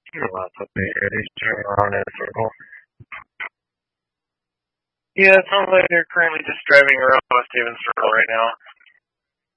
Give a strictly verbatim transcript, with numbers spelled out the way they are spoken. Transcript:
Lots of He's turning around in a circle. Yeah, it sounds like they're currently just driving around West Haven Circle right now.